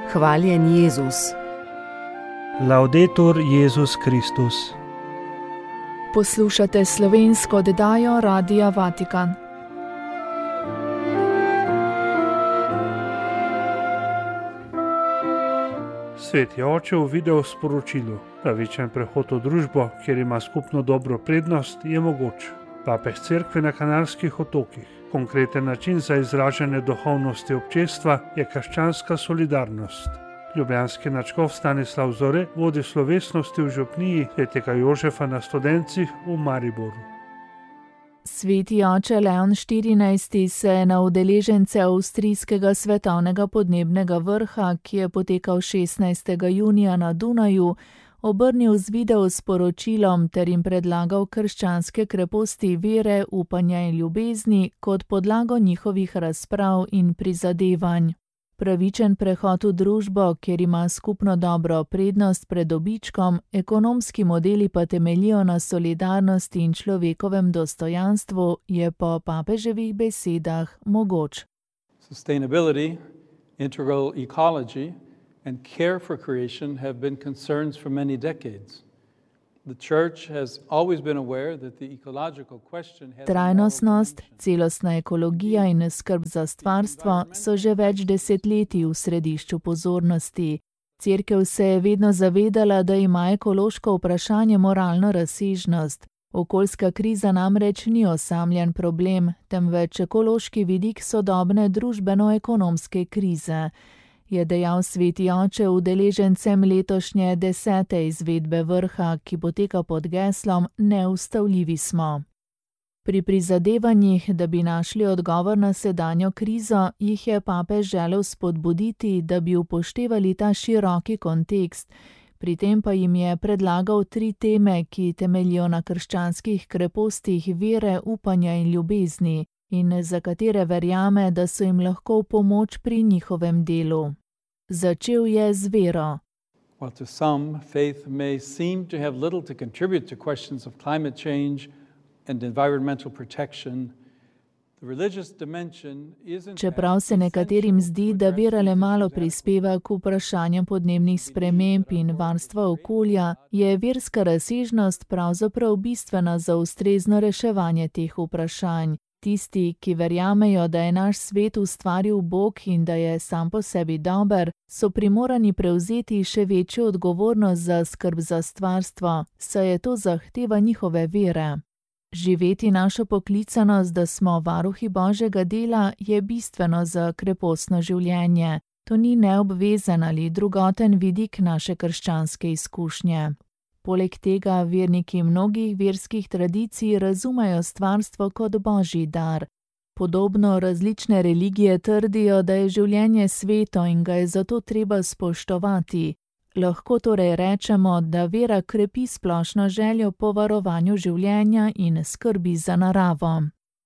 Hvaljen Jezus. Laudetur Jezus Kristus. Poslušate slovensko oddajo Radia Vatikan. Sveti oče v video sporočilu: pravičen prehod v družbo, kjer ima skupno dobro prednost, je mogoč. Papež cerkve na Kanarskih otokih. Konkreten način za izražanje duhovnosti občestva je krščanska solidarnost. Ljubljanski nadškof Stanislav Zore vodi slovesnosti v župniji svetega Jožefa na Studencih v Mariboru. Sveti oče Leon XIV se je na udeležence avstrijskega svetovnega podnebnega vrha, ki je potekal 16. junija na Dunaju, obrnil z video sporočilom ter jim predlagal krščanske kreposti vere, upanja in ljubezni kot podlago njihovih razprav in prizadevanj. Pravičen prehod v družbo, kjer ima skupno dobro prednost pred dobičkom, ekonomski modeli pa temeljijo na solidarnosti in človekovem dostojanstvu, je po papeževih besedah mogoč. Sustainability, integral ecology and care for creation have been concerns for many decades. The church has always been aware that the ecological question has Trajnostnost, celostna ekologija in skrb za stvarstvo so že več desetletij v središču pozornosti. Cerkev se je vedno zavedala, da ima ekološko vprašanje moralno razsežnost. Okoljska kriza namreč ni osamljen problem, temveč ekološki vidik sodobne družbeno-ekonomske krize, je dejal sveti oče udeležencem letošnje 10. izvedbe vrha, ki poteka pod geslom Neustavljivi smo. Pri prizadevanjih, da bi našli odgovor na sedanjo krizo, jih je papež želel spodbuditi, da bi upoštevali ta široki kontekst, pri tem pa jim je predlagal 3 teme, ki temeljijo na krščanskih krepostih vere, upanja in ljubezni, in za katere verjame, da so jim lahko v pomoč pri njihovem delu. Začel je z vero. While to some, faith may seem to have little to contribute to questions of climate change and environmental protection, the religious dimension isn't. Čeprav se nekaterim zdi, da vera le malo prispeva k vprašanjem podnebnih sprememb in varstva okolja, je verska razsežnost pravzaprav bistvena za ustrezno reševanje teh vprašanj. Tisti, ki verjamejo, da je naš svet ustvaril Bog in da je sam po sebi dober, so primorani prevzeti še večjo odgovornost za skrb za stvarstvo, saj je to zahteva njihove vere. Živeti našo poklicanost, da smo varuhi Božjega dela, je bistveno za krepostno življenje. To ni neobvezen ali drugoten vidik naše krščanske izkušnje. Poleg tega verniki mnogih verskih tradicij razumejo stvarstvo kot Božji dar. Podobno različne religije trdijo, da je življenje sveto in ga je zato treba spoštovati. Lahko torej rečemo, da vera krepi splošno željo po varovanju življenja in skrbi za naravo.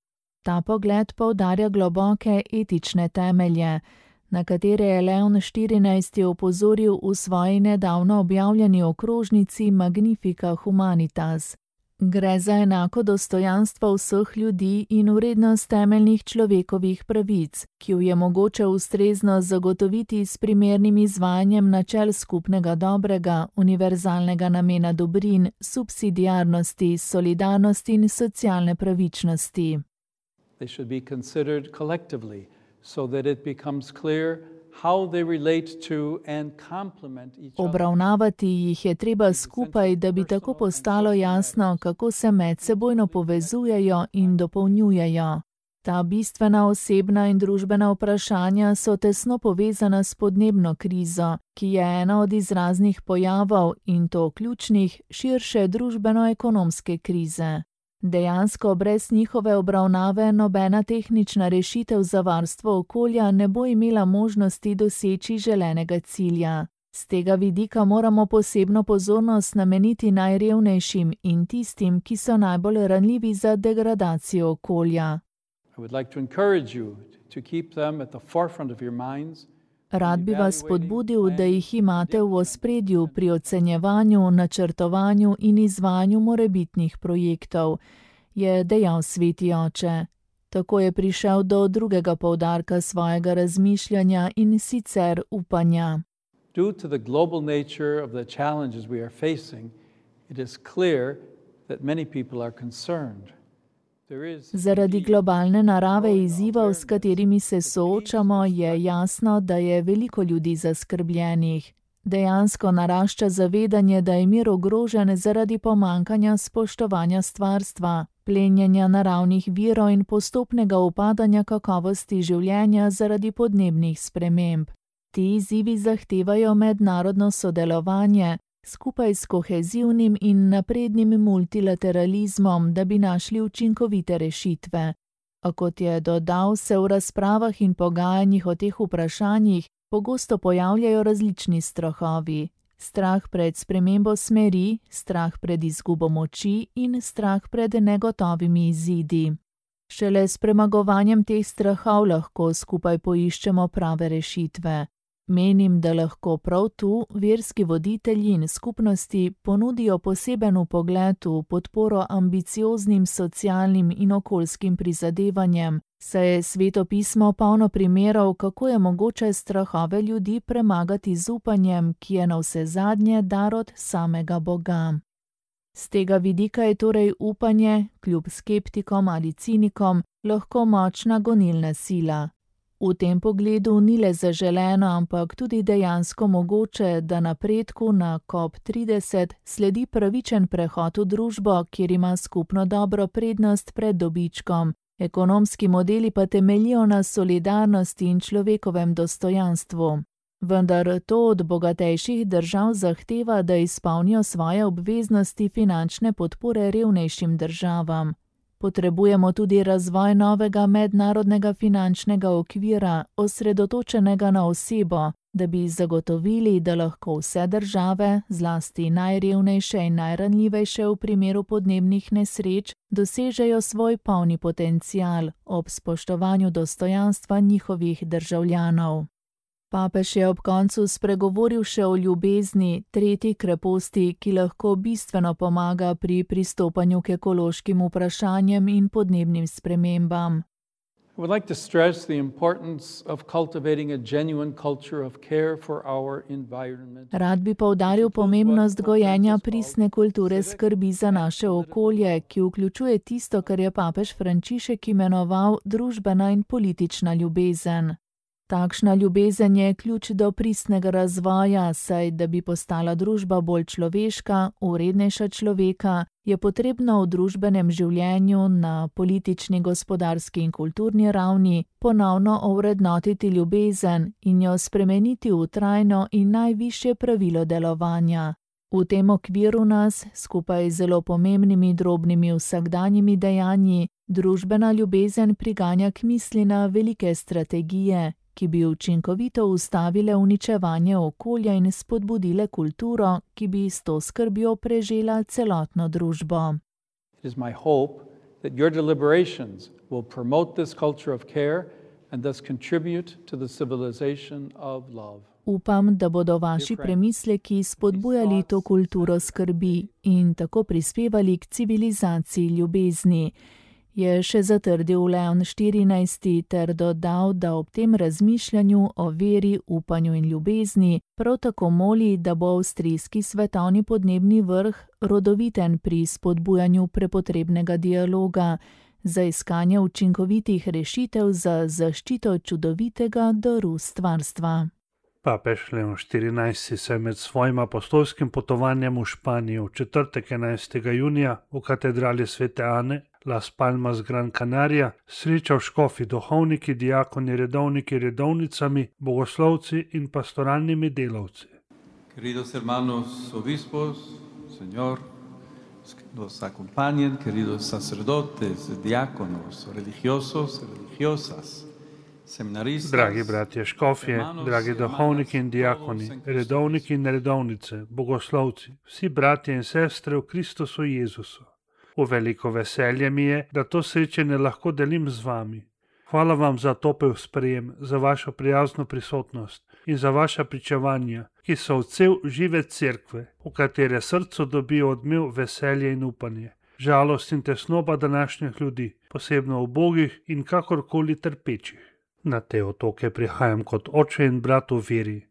Ta pogled poudarja globoke etične temelje, na katere je Leon XIV opozoril v svoji nedavno objavljeni okrožnici Magnifica Humanitas. Gre za enako dostojanstvo vseh ljudi in vrednost temeljnih človekovih pravic, ki jo je mogoče ustrezno zagotoviti s primernim izvajanjem načel skupnega dobrega, univerzalnega namena dobrin, subsidiarnosti, solidarnosti in socialne pravičnosti. They should be considered collectively, so that it becomes clear how they relate to and complement each other. Obravnavati jih je treba skupaj, da bi tako postalo jasno, kako se medsebojno povezujejo in dopolnjujejo. Ta bistvena osebna in družbena vprašanja so tesno povezana s podnebno krizo, ki je ena od izraznih pojavov in to ključnih širše družbeno-ekonomske krize. Dejansko brez njihove obravnave nobena tehnična rešitev za varstvo okolja ne bo imela možnosti doseči želenega cilja. Z tega vidika moramo posebno pozornost nameniti najrevnejšim in tistim, ki so najbolj ranljivi za degradacijo okolja. I would like to encourage you to keep them at the forefront of your minds. Rad bi vas spodbudil, da jih imate v ospredju pri ocenjevanju, načrtovanju in izvajanju morebitnih projektov, je dejal sveti oče. Tako je prišel do drugega poudarka svojega razmišljanja in sicer upanja. Due to the global nature of the challenges we are facing, it is clear that many people are concerned. Zaradi globalne narave izzivov, s katerimi se soočamo, je jasno, da je veliko ljudi zaskrbljenih. Dejansko narašča zavedanje, da je mir ogrožen zaradi pomankanja spoštovanja stvarstva, plenjenja naravnih virov in postopnega upadanja kakovosti življenja zaradi podnebnih sprememb. Ti izzivi zahtevajo mednarodno sodelovanje, skupaj s kohezivnim in naprednim multilateralizmom, da bi našli učinkovite rešitve. A kot je dodal, se v razpravah in pogajanjih o teh vprašanjih pogosto pojavljajo različni strahovi. Strah pred spremembo smeri, strah pred izgubo moči in strah pred negotovimi izidi. Šele s premagovanjem teh strahov lahko skupaj poiščemo prave rešitve. Menim, da lahko prav tu verski voditelji in skupnosti ponudijo poseben vpogled v podporo ambicioznim socialnim in okoljskim prizadevanjem, saj je Sveto pismo polno primerov, kako je mogoče strahove ljudi premagati z upanjem, ki je navsezadnje dar od samega Boga. Z tega vidika je torej upanje, kljub skeptikom ali cinikom, lahko močna gonilna sila. V tem pogledu ni le zaželeno, ampak tudi dejansko mogoče, da napredku na COP30 sledi pravičen prehod v družbo, kjer ima skupno dobro prednost pred dobičkom. Ekonomski modeli pa temeljijo na solidarnosti in človekovem dostojanstvu. Vendar to od bogatejših držav zahteva, da izpolnijo svoje obveznosti finančne podpore revnejšim državam. Potrebujemo tudi razvoj novega mednarodnega finančnega okvira, osredotočenega na osebo, da bi zagotovili, da lahko vse države, zlasti najrevnejše in najranljivejše v primeru podnebnih nesreč, dosežejo svoj polni potencial ob spoštovanju dostojanstva njihovih državljanov. Papež je ob koncu spregovoril še o ljubezni, tretji kreposti, ki lahko bistveno pomaga pri pristopanju k ekološkim vprašanjem in podnebnim spremembam. I would like to stress the importance of cultivating a genuine culture of care for our environment. Rad bi poudaril pomembnost gojenja pristne kulture skrbi za naše okolje, ki vključuje tisto, kar je papež Frančišek imenoval družbena in politična ljubezen. Takšna ljubezen je ključ do pristnega razvoja, saj da bi postala družba bolj človeška, vrednejša človeka, je potrebno v družbenem življenju na politični, gospodarski in kulturni ravni ponovno ovrednotiti ljubezen in jo spremeniti v trajno in najvišje pravilo delovanja. V tem okviru nas, skupaj z zelo pomembnimi drobnimi vsakdanjimi dejanji, družbena ljubezen priganja k misli na velike strategije, ki bi učinkovito ustavile uničevanje okolja in spodbudile kulturo, ki bi s to skrbjo prežela celotno družbo. It is my hope that your deliberations will promote this culture of care and thus contribute to the civilization of love. Upam, da bodo vaši premisleki spodbujali to kulturo skrbi in tako prispevali k civilizaciji ljubezni, je še zatrdil Leon XIV ter dodal, da ob tem razmišljanju o veri, upanju in ljubezni prav tako moli, da bo avstrijski svetovni podnebni vrh rodoviten pri spodbujanju prepotrebnega dialoga za iskanje učinkovitih rešitev za zaščito čudovitega daru stvarstva. Papež Leon XIV se je med svojim apostolskim potovanjem v Španijo v četrtek 11. junija v katedrali Svete Ane, Las Palmas, Gran Canaria, srečal škofi, duhovniki, diakoni, redovniki, redovnicami, bogoslovci in pastoralnimi delavci. Queridos hermanos obispos, Señor, los acompañen, queridos sacerdotes, diáconos, religiosos, religiosas, seminaristas. Dragi bratje škofje, dragi duhovniki in diakoni, redovniki in redovnice, bogoslovci, vsi bratje in sestre v Kristusu Jezusu. V veliko veselje mi je, da to srečanje lahko delim z vami. Hvala vam za topel sprejem, za vašo prijazno prisotnost in za vaša pričevanja, ki so odsev žive cerkve, v katere srcu dobijo odmev veselje in upanje, žalost in tesnoba današnjih ljudi, posebno ubogih in kakorkoli trpečih. Na te otoke prihajam kot oče in brat v veri.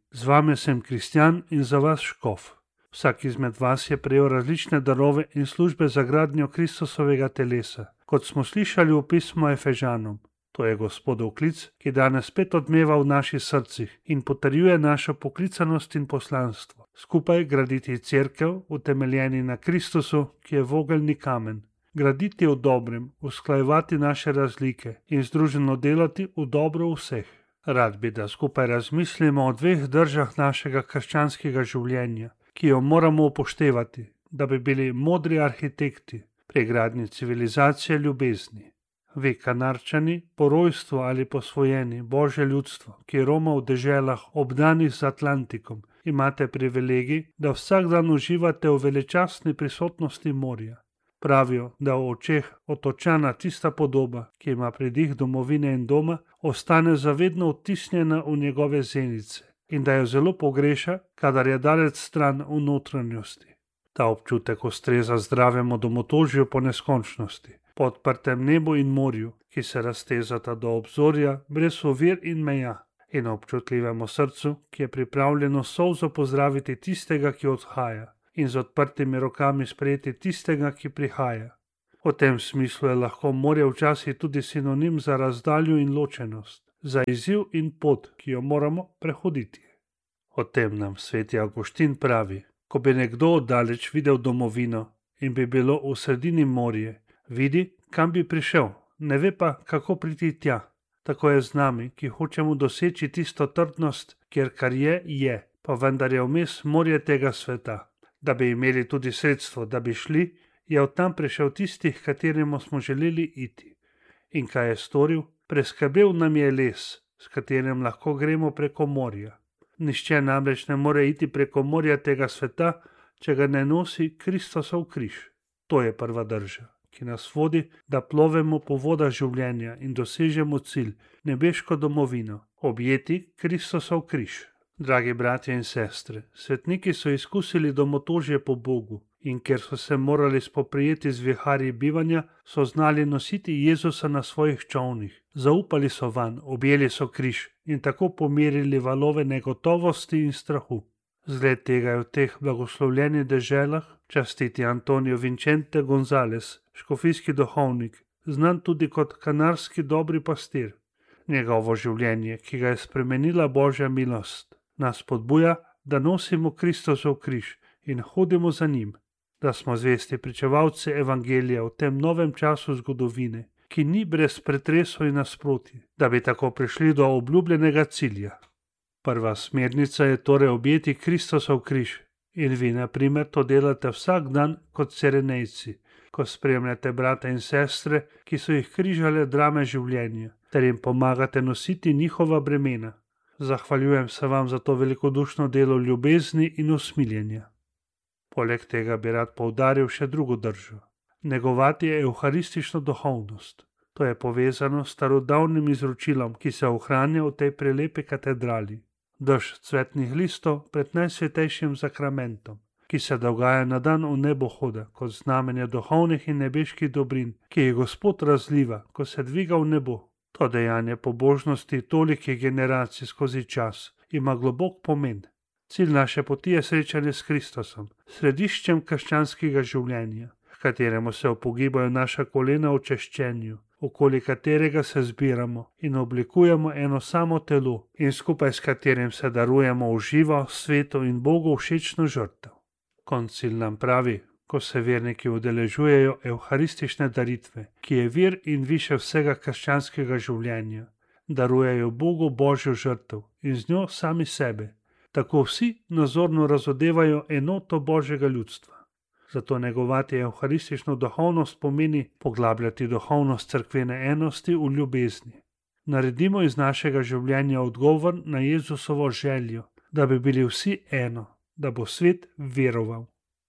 Z vami sem kristjan in za vas škof. Vsak izmed vas je prejel različne darove in službe za gradnjo Kristusovega telesa, kot smo slišali v pismu Efežanom. To je Gospodov klic, ki danes spet odmeva v naših srcih in potrjuje našo poklicanost in poslanstvo. Skupaj graditi cerkev, utemeljeni na Kristusu, ki je vogelni kamen. Graditi v dobrem, usklajevati naše razlike in združeno delati v dobro vseh. Rad bi, da skupaj razmislimo o dveh držah našega krščanskega življenja, ki jo moramo upoštevati, da bi bili modri arhitekti pri gradnji civilizacije ljubezni. Vi, Kanarčani, po rojstvu ali posvojeni Božje ljudstvo, ki roma v deželah obdanih z Atlantikom, imate privilegij, da vsak dan uživate v veličastni prisotnosti morja. Pravijo, da v očeh Otočana tista podoba, ki ima pridih domovine in doma, ostane zavedno vtisnjena v njegove zenice in da jo zelo pogreša, kadar je daleč stran v notranjosti. Ta občutek ustreza zdravemu domotožju po neskončnosti, po odprtem nebu in morju, ki se raztezata do obzorja brez ovir in meja, in občutljivemu srcu, ki je pripravljeno solzo pozdraviti tistega, ki odhaja, in z odprtimi rokami sprejeti tistega, ki prihaja. V tem smislu je lahko morje včasih tudi sinonim za razdaljo in ločenost, za izziv in pot, ki jo moramo prehoditi. O tem nam sveti Avguštin pravi: ko bi nekdo oddaleč videl domovino in bi bilo v sredini morje, vidi, kam bi prišel, ne ve pa, kako priti tja. Tako je z nami, ki hočemo doseči tisto trdnost, kjer kar je, pa vendar je vmes morje tega sveta. Da bi imeli tudi sredstvo, da bi šli, je od tam prišel tisti, h kateremu smo želeli iti. In kaj je storil? Preskrbel nam je les, s katerim lahko gremo preko morja. Nihče namreč ne more iti preko morja tega sveta, če ga ne nosi Kristusov križ. To je prva drža, ki nas vodi, da plovemo po vodah življenja in dosežemo cilj, nebeško domovino, objeti Kristusov križ. Dragi bratje in sestre, svetniki so izkusili domotožje po Bogu in ker so se morali spoprijeti z viharji bivanja, so znali nositi Jezusa na svojih čolnih, zaupali so vanj, objeli so križ in tako pomirili valove negotovosti in strahu. Zgled tega je v teh blagoslovljenih deželah častiti Antonio Vincente González, škofijski duhovnik, znan tudi kot kanarski dobri pastir. Njegovo življenje, ki ga je spremenila Božja milost, nas spodbuja, da nosimo Kristusov križ in hodimo za njim, da smo zvesti pričevalci evangelija v tem novem času zgodovine, ki ni brez pretresov in nasprotij, da bi tako prišli do obljubljenega cilja. Prva smernica je torej objeti Kristusov križ in vi, na primer, to delate vsak dan kot Cirenejci, ko spremljate brate in sestre, ki so jih križale drame življenja, ter jim pomagate nositi njihova bremena. Zahvaljujem se vam za to velikodušno delo ljubezni in usmiljenja. Poleg tega bi rad poudaril še drugo držo. Negovati je evharistično duhovnost. To je povezano s starodavnim izročilom, ki se ohranja v tej prelepi katedrali. Dež cvetnih listov pred najsvetejšim sakramentom, ki se dogaja na dan v nebohoda, kot znamenje duhovnih in nebeških dobrin, ki jih Gospod razliva, ko se dviga v nebo. To dejanje pobožnosti tolikih generacij skozi čas ima globok pomen. Cilj naše poti je srečanje s Kristusom, središčem krščanskega življenja, v kateremu se upogibajo naša kolena v češčenju, okoli katerega se zbiramo in oblikujemo eno samo telo in skupaj s katerim se darujemo v živo, sveto in Bogu všečno žrtev. Koncil nam pravi, ko se verniki udeležujejo evharistične daritve, ki je vir in više vsega krščanskega življenja, darujejo Bogu Božjo žrtev in z njo sami sebe. Tako vsi nazorno razodevajo enoto Božjega ljudstva. Zato negovati evharistično duhovnost pomeni poglabljati duhovnost cerkvene enosti v ljubezni. Naredimo iz našega življenja odgovor na Jezusovo željo, da bi bili vsi eno, da bo svet veroval.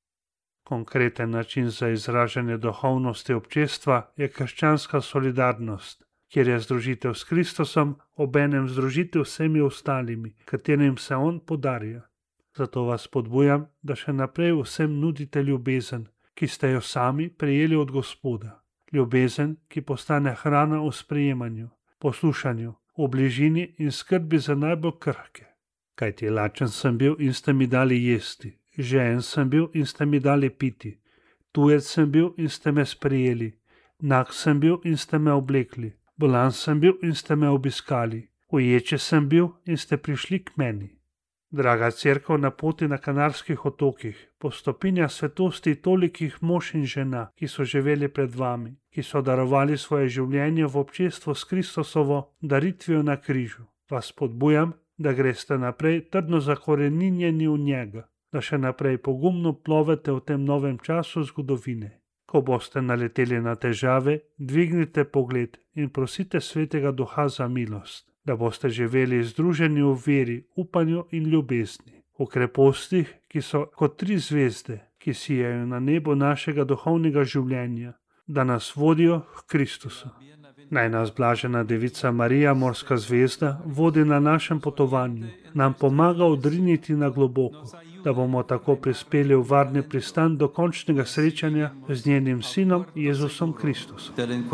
Konkreten način za izražanje duhovnosti občestva je krščanska solidarnost, kjer je združitev s Kristusom obenem združitev vsemi ostalimi, katerim se on podarja. Zato vas spodbujam, da še naprej vsem nudite ljubezen, ki ste jo sami prejeli od Gospoda. Ljubezen, ki postane hrana v sprejemanju, poslušanju, v bližini in skrbi za najbolj krhke. Kajti lačen sem bil in ste mi dali jesti, žejen sem bil in ste mi dali piti, tujec sem bil in ste me sprejeli, nag sem bil in ste me oblekli, bolan sem bil in ste me obiskali, uječe sem bil in ste prišli k meni. Draga cerkev na poti na Kanarskih otokih, po stopinjah svetosti tolikih mož in žena, ki so živeli pred vami, ki so darovali svoje življenje v občestvu s Kristusovo daritvijo na križu, vas spodbujam, da greste naprej trdno zakoreninjeni v njega, da še naprej pogumno plovete v tem novem času zgodovine. Ko boste naleteli na težave, dvignite pogled in prosite Svetega Duha za milost, da boste živeli združeni v veri, upanju in ljubezni, v krepostih, ki so kot 3 zvezde, ki sijajo na nebu našega duhovnega življenja, da nas vodijo k Kristusu. Naj nas blažena Devica Marija, morska zvezda, vodi na našem potovanju, nam pomaga odriniti na globoko, da bomo tako prispeli v varni pristan do končnega srečanja z njenim Sinom Jezusom Kristusom.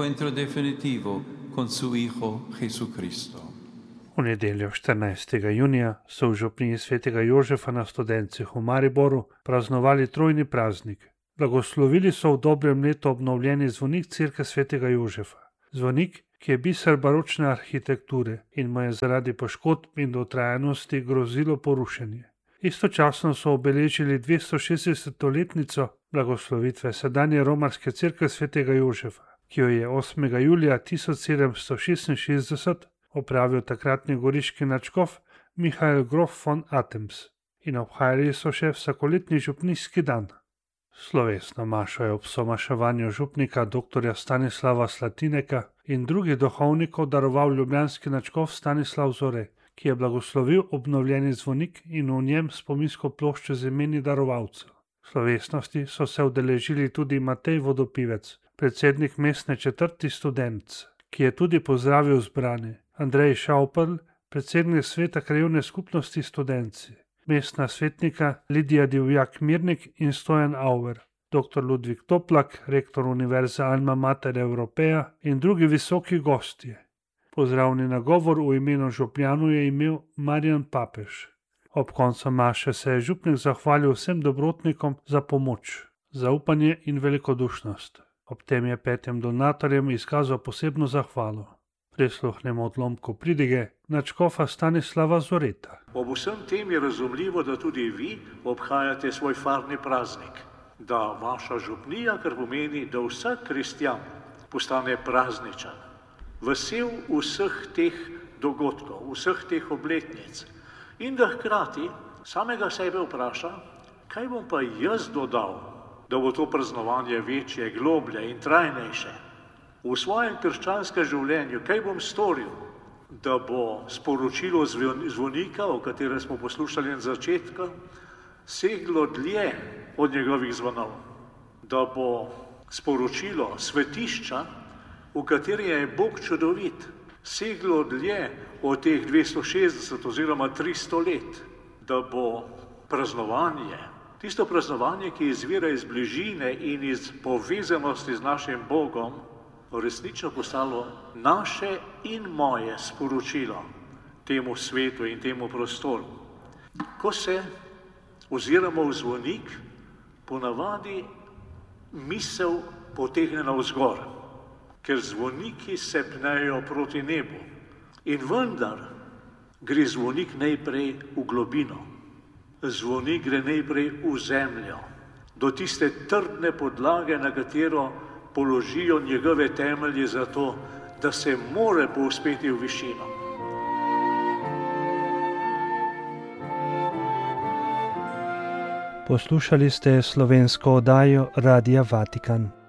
V nedeljo 14. junija so v župniji svetega Jožefa na Studencih v Mariboru praznovali trojni praznik. Blagoslovili so v dobrem letu obnovljeni zvonik cerkve svetega Jožefa. Zvonik, ki je biser baročne arhitekture in mu je zaradi poškodb in dotrajanosti grozilo porušenje. Istočasno so obeležili 260-letnico blagoslovitve sedanje romarske cerkve svetega Jožefa, ki jo je 8. julija 1766 opravil takratni goriški nadškof Mihael Grof von Atems in obhajali so še vsakoletni župnijski dan. Slovesno mašo je ob somaševanju župnika dr. Stanislava Slatineka in drugih duhovnikov daroval ljubljanski nadškof Stanislav Zore, ki je blagoslovil obnovljeni zvonik in v njem spominsko ploščo z imeni darovalcev. Slovesnosti so se udeležili tudi Matej Vodopivec, predsednik mestne četrti Studenc, ki je tudi pozdravil zbrane, Andrej Šauperl, predsednik sveta krajevne skupnosti Studenci, mestna svetnika Lidija Divjak-Mirnik in Stojan Auer, dr. Ludvik Toplak, rektor Univerze Alma Mater Europeja in drugi visoki gostje. Pozdravni nagovor v imenu župljanov je imel Marjan Papež. Ob koncu maše se je župnik zahvalil vsem dobrotnikom za pomoč, zaupanje in velikodušnost. Ob tem je 5 donatorjem izkazal posebno zahvalo. Prisluhnemo odlomku pridige nadškofa Stanislava Zoreta. Ob vsem tem je razumljivo, da tudi vi obhajate svoj farni praznik, da vaša župnija, kar pomeni, da vsak kristjan postane prazničan, vesel vseh teh dogodkov, vseh teh obletnic in da hkrati samega sebe vpraša, kaj bom pa jaz dodal, da bo to praznovanje večje, globlje in trajnejše. V svojem krščanskem življenju, kaj bom storil, da bo sporočilo zvonika, o katerem smo poslušali na začetku, seglo dlje od njegovih zvonov, da bo sporočilo svetišča, v kateri je Bog čudovit, seglo dlje od teh 260 oziroma 300 let, da bo praznovanje, tisto praznovanje, ki izvira iz bližine in iz povezanosti z našim Bogom, resnično postalo naše in moje sporočilo temu svetu in temu prostoru. Ko se oziramo v zvonik, ponavadi misel potegne navzgor, ker zvoniki se pnejo proti nebu. In vendar gre zvonik najprej v globino. Zvonik gre najprej v zemljo, do tiste trdne podlage, na katero položijo njegove temelje za to, da se more povzpeti v višino. Poslušali ste slovensko oddajo Radia Vatikan.